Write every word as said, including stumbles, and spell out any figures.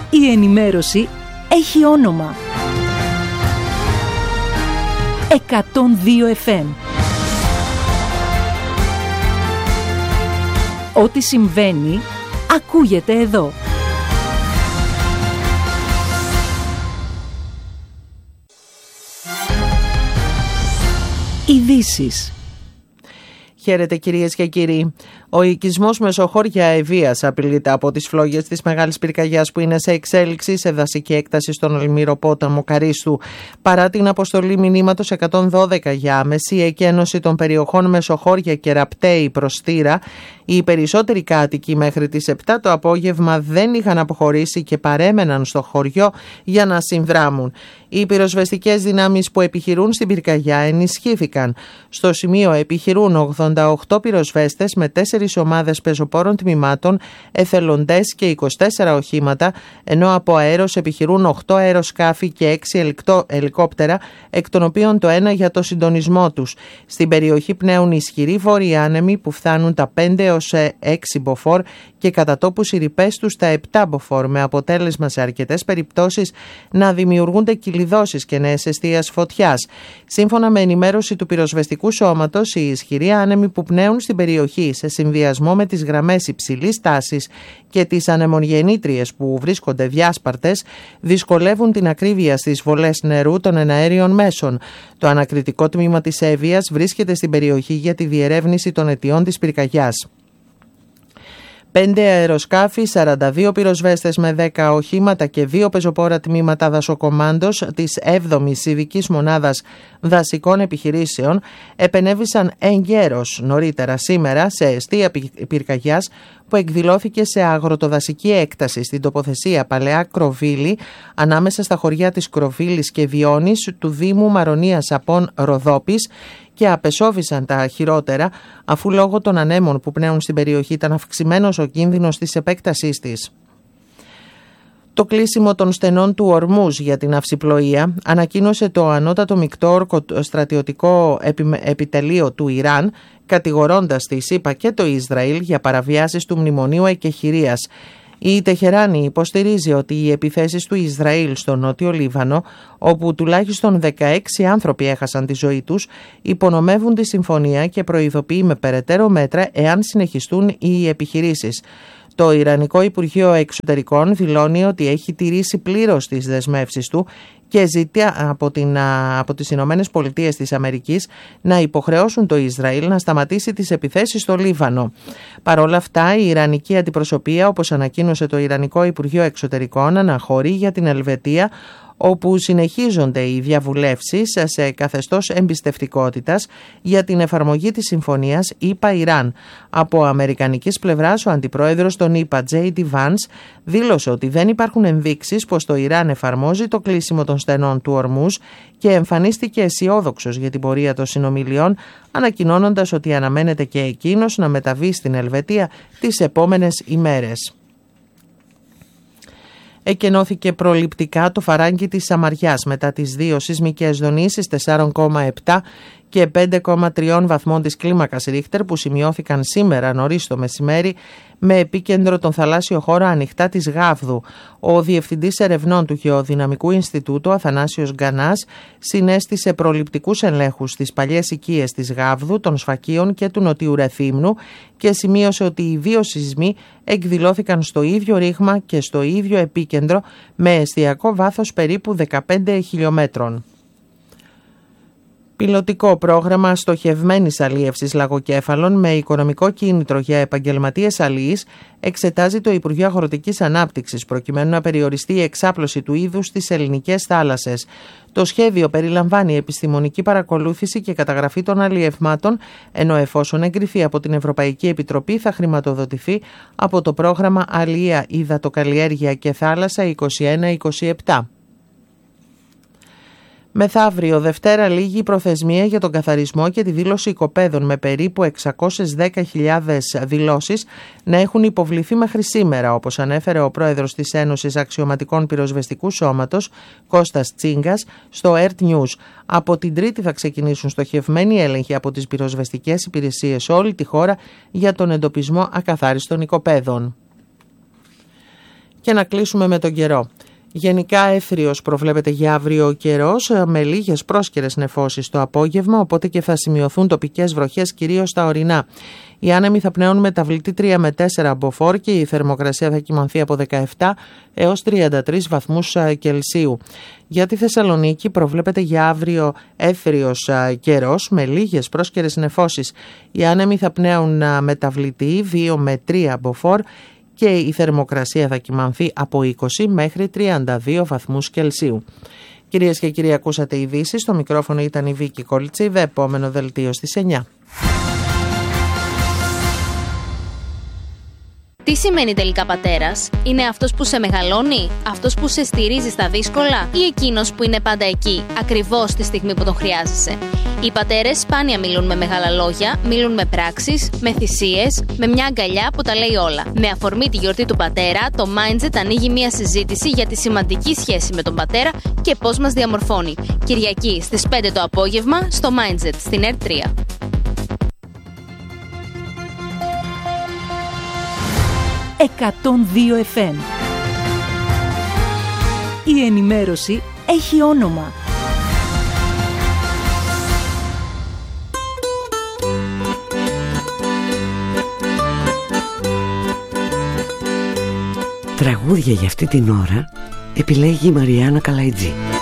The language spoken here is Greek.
Η ενημέρωση έχει όνομα. εκατόν δύο εφ εμ. Ό,τι συμβαίνει, ακούγεται εδώ. Ειδήσεις. Χαίρετε κυρίες και κύριοι. Ο οικισμός Μεσοχώρια Ευβοίας απειλείται από τις φλόγες της μεγάλης πυρκαγιάς που είναι σε εξέλιξη σε δασική έκταση στον Ελμυροπόταμο Καρίστου. Παρά την αποστολή μηνύματος εκατόν δώδεκα για άμεση εκένωση των περιοχών Μεσοχώρια και Ραπτέη προς Στήρα, οι περισσότεροι κάτοικοι μέχρι τις επτά το απόγευμα δεν είχαν αποχωρήσει και παρέμεναν στο χωριό για να συνδράμουν. Οι πυροσβεστικές δυνάμεις που επιχειρούν στην πυρκαγιά ενισχύθηκαν. Στο σημείο επιχειρούν ογδόντα οκτώ πυροσβέστες με τέσσερις ομάδες πεζοπόρων τμήματων, εθελοντές και είκοσι τέσσερα οχήματα, ενώ από αέρος επιχειρούν οκτώ αεροσκάφη και έξι ελικόπτερα, εκ των οποίων το ένα για το συντονισμό τους. Στην περιοχή πνέουν ισχυροί βόρειοι άνεμοι που φτάνουν τα πέντε έως έξι μποφόρ και κατά τόπους οι ρηπές τους τα επτά μποφόρ, με αποτέλεσμα σε αρκετές περιπτώσεις να δημιουργούνται κυλιδώσεις και νέες αιστείας φωτιάς. Σύμφωνα με ενημέρωση του πυροσβεστικού σώματος, οι ισχυροί άνεμοι που πνέουν στην περιοχή σε συνδυασμό με τις γραμμές υψηλής τάσης και τις ανεμογεννήτριες που βρίσκονται διάσπαρτες δυσκολεύουν την ακρίβεια στις βολές νερού των εναέριων μέσων. Το ανακριτικό τμήμα της Ευβοίας βρίσκεται στην περιοχή για τη διερεύνηση των αιτιών της πυρκαγιάς. Πέντε αεροσκάφη, σαράντα δύο πυροσβέστες με δέκα οχήματα και δύο πεζοπόρα τμήματα δασοκομάντος της έβδομης Ειδικής Μονάδας Δασικών Επιχειρήσεων επενέβησαν εγκαίρως νωρίτερα σήμερα σε αιστεία πυρκαγιάς που εκδηλώθηκε σε αγροτοδασική έκταση στην τοποθεσία Παλαιά Κροβίλη, ανάμεσα στα χωριά της Κροβίλης και Βιώνης του Δήμου Μαρονίας Απών Ροδόπης, και απεσώβησαν τα χειρότερα, αφού λόγω των ανέμων που πνέουν στην περιοχή ήταν αυξημένος ο κίνδυνος της επέκτασής της. Το κλείσιμο των στενών του Ορμούζ για την αυσιπλοεία ανακοίνωσε το ανώτατο μεικτό στρατιωτικό επιτελείο του Ιράν, κατηγορώντας τη ΣΥΠΑ και το Ισραήλ για παραβιάσεις του Μνημονίου Εκεχηρίας. Η Τεχεράνη υποστηρίζει ότι οι επιθέσεις του Ισραήλ στο Νότιο Λίβανο, όπου τουλάχιστον δεκαέξι άνθρωποι έχασαν τη ζωή τους, υπονομεύουν τη συμφωνία και προειδοποιεί με περαιτέρω μέτρα εάν συνεχιστούν οι επιχειρήσεις. Το Ιρανικό Υπουργείο Εξωτερικών δηλώνει ότι έχει τηρήσει πλήρως τις δεσμεύσεις του και ζητεί από, την, από τις Ηνωμένες Πολιτείες της Αμερικής να υποχρεώσουν το Ισραήλ να σταματήσει τις επιθέσεις στο Λίβανο. Παρ' όλα αυτά, η Ιρανική αντιπροσωπεία, όπως ανακοίνωσε το Ιρανικό Υπουργείο Εξωτερικών, αναχωρεί για την Ελβετία, όπου συνεχίζονται οι διαβουλεύσεις σε καθεστώς εμπιστευτικότητας για την εφαρμογή της συμφωνίας ΗΠΑ-Ιράν. Από αμερικανικής πλευράς, ο αντιπρόεδρος των ΗΠΑ, τζέι ντι Vance, δήλωσε ότι δεν υπάρχουν ενδείξεις πως το Ιράν εφαρμόζει το κλείσιμο των στενών του Ορμούζ και εμφανίστηκε αισιόδοξος για την πορεία των συνομιλιών, ανακοινώνοντας ότι αναμένεται και εκείνος να μεταβεί στην Ελβετία τις επόμενες ημέρες. Εκενώθηκε προληπτικά το φαράγγι της Σαμαριάς μετά τις δύο σεισμικές δονήσεις τέσσερα κόμμα επτά και πέντε κόμμα τρία βαθμών της κλίμακας Ρίχτερ που σημειώθηκαν σήμερα νωρίς το μεσημέρι, με επίκεντρο τον θαλάσσιο χώρο ανοιχτά της Γάβδου. Ο Διευθυντής Ερευνών του Γεωδυναμικού Ινστιτούτου, Αθανάσιος Γκανάς, συνέστησε προληπτικούς ελέγχους στις παλιές οικίες της Γάβδου, των Σφακίων και του Νοτιού Ρεθύμνου και σημείωσε ότι οι δύο σεισμοί εκδηλώθηκαν στο ίδιο ρήγμα και στο ίδιο επίκεντρο, με εστιακό βάθος περίπου δεκαπέντε χιλιομέτρων. Πιλωτικό πρόγραμμα στοχευμένης αλίευσης λαγοκέφαλων με οικονομικό κίνητρο για επαγγελματίες αλίης εξετάζει το Υπουργείο Αγροτικής Ανάπτυξης προκειμένου να περιοριστεί η εξάπλωση του είδους στις ελληνικές θάλασσες. Το σχέδιο περιλαμβάνει επιστημονική παρακολούθηση και καταγραφή των αλλιευμάτων, ενώ εφόσον εγκριθεί από την Ευρωπαϊκή Επιτροπή θα χρηματοδοτηθεί από το πρόγραμμα Αλία, Υδατοκαλλιέργεια και Θάλασσα είκοσι ένα είκοσι επτά. Μεθαύριο Δευτέρα λήγει η προθεσμία για τον καθαρισμό και τη δήλωση οικοπαίδων, με περίπου εξακόσιες δέκα χιλιάδες δηλώσεις να έχουν υποβληθεί μέχρι σήμερα, όπως ανέφερε ο πρόεδρος της Ένωσης Αξιωματικών Πυροσβεστικού Σώματος, Κώστας Τσίγκας, στο Earth News. Από την Τρίτη θα ξεκινήσουν στοχευμένοι έλεγχοι από τις πυροσβεστικές υπηρεσίες σε όλη τη χώρα για τον εντοπισμό ακαθάριστων οικοπαίδων. Και να κλείσουμε με τον καιρό. Γενικά έθριος προβλέπεται για αύριο ο καιρός, με λίγες πρόσκαιρες νεφώσεις το απόγευμα, οπότε και θα σημειωθούν τοπικές βροχές κυρίως στα ορεινά. Οι άνεμοι θα πνέουν μεταβλητή τρία με τέσσερα μποφόρ και η θερμοκρασία θα κυμανθεί από δεκαεπτά έως τριάντα τρεις βαθμούς Κελσίου. Για τη Θεσσαλονίκη προβλέπεται για αύριο έθριος καιρός με λίγες πρόσκαιρες νεφώσεις. Οι άνεμοι θα πνέουν μεταβλητή δύο με τρία μποφόρ και η θερμοκρασία θα κυμανθεί από είκοσι μέχρι τριάντα δύο βαθμούς Κελσίου. Κυρίες και κύριοι, ακούσατε ειδήσεις. Στο μικρόφωνο ήταν η Βίκη Κολτσίδα. Επόμενο δελτίο στις εννιά. Τι σημαίνει τελικά πατέρας? Είναι αυτός που σε μεγαλώνει, αυτός που σε στηρίζει στα δύσκολα ή εκείνος που είναι πάντα εκεί, ακριβώς τη στιγμή που τον χρειάζεσαι? Οι πατέρες σπάνια μιλούν με μεγάλα λόγια, μιλούν με πράξεις, με θυσίες, με μια αγκαλιά που τα λέει όλα. Με αφορμή τη γιορτή του πατέρα, το Mindset ανοίγει μια συζήτηση για τη σημαντική σχέση με τον πατέρα και πώς μας διαμορφώνει. Κυριακή στις πέντε το απόγευμα στο Mindset στην ΕΡΤ τρία. εκατόν δύο εφ εμ. Η ενημέρωση έχει όνομα. Τραγούδια για αυτή την ώρα επιλέγει η Μαριάννα Καλαϊτζή.